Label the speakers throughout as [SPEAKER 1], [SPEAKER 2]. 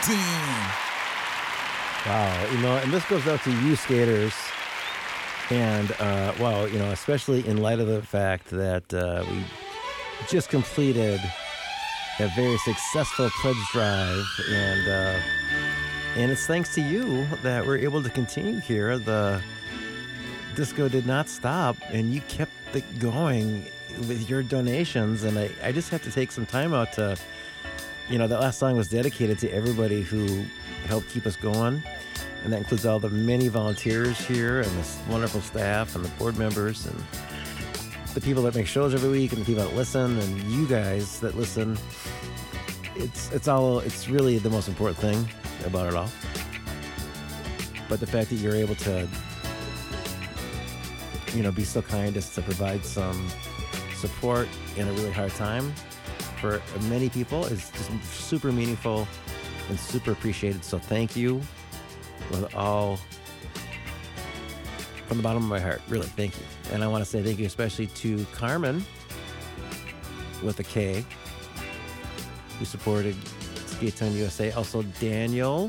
[SPEAKER 1] Damn.
[SPEAKER 2] Wow, and this goes out to you skaters, and wow, especially in light of the fact that we just completed a very successful pledge drive, and it's thanks to you that we're able to continue here. The disco did not stop, and you kept it going with your donations, and I just have to take some time out to, that last song was dedicated to everybody who helped keep us going, and that includes all the many volunteers here and this wonderful staff and the board members and the people that make shows every week and the people that listen and you guys that listen. It's really the most important thing about it all. But the fact that you're able to, be so kind as to provide some support in a really hard time for many people is just super meaningful and super appreciated. So thank you from the bottom of my heart. Really, thank you. And I want to say thank you especially to Carmen with a K, who supported Skate-Town USA. Also Daniel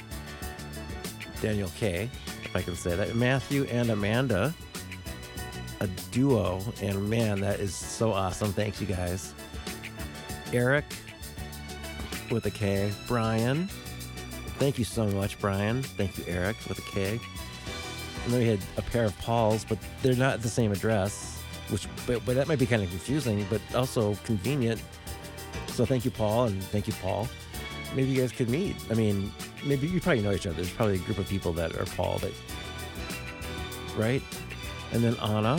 [SPEAKER 2] K, if I can say that. Matthew and Amanda, a duo. And man, that is so awesome. Thanks, you guys. Eric with a K. Brian. Thank you so much, Brian. Thank you, Eric, with a K. And then we had a pair of Pauls, but they're not at the same address, but that might be kind of confusing, but also convenient. So thank you, Paul, and thank you, Paul. Maybe you guys could meet. I mean, maybe you probably know each other. There's probably a group of people that are Paul, right? And then Anna.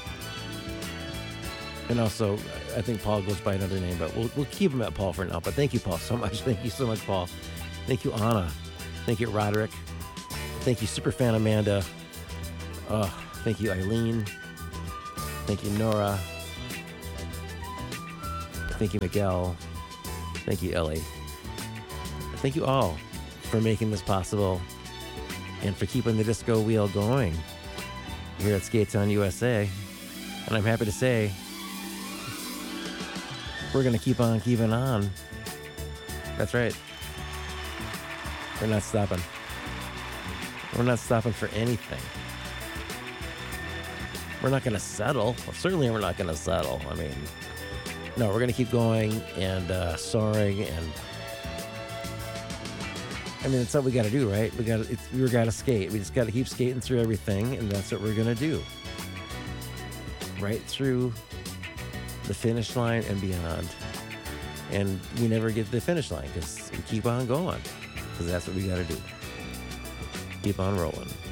[SPEAKER 2] And also, I think Paul goes by another name, but we'll keep him at Paul for now. But thank you, Paul, so much. Thank you so much, Paul. Thank you, Anna. Thank you, Roderick. Thank you, Superfan Amanda. Thank you, Eileen. Thank you, Nora. Thank you, Miguel. Thank you, Ellie. Thank you all for making this possible and for keeping the disco wheel going here at Skate-Town USA. And I'm happy to say we're going to keep on keeping on. That's right. We're not stopping. We're not stopping for anything. We're not going to settle. Well, certainly we're not going to settle. I mean, no, we're going to keep going and soaring. And I mean, it's what we got to do, right? We got to skate. We just got to keep skating through everything, and that's what we're going to do. Right through the finish line and beyond. And we never get to the finish line because we keep on going, because that's what we got to do. Keep on rolling.